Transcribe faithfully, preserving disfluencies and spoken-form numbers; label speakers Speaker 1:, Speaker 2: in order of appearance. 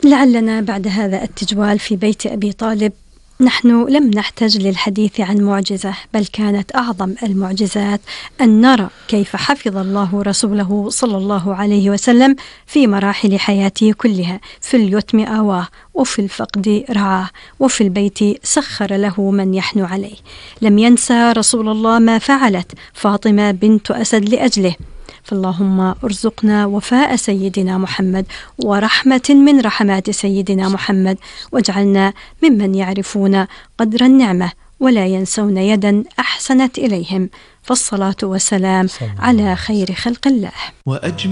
Speaker 1: لعلنا بعد هذا التجوال في بيت أبي طالب نحن لم نحتج للحديث عن معجزة، بل كانت أعظم المعجزات أن نرى كيف حفظ الله رسوله صلى الله عليه وسلم في مراحل حياته كلها. في اليتم آواه، وفي الفقد رعاه، وفي البيت سخر له من يحنو عليه. لم ينسى رسول الله ما فعلت فاطمة بنت أسد لأجله. فاللهم ارزقنا وفاء سيدنا محمد ورحمة من رحمات سيدنا محمد، واجعلنا ممن يعرفون قدر النعمة ولا ينسون يدا أحسنت إليهم. فالصلاة والسلام على خير خلق الله.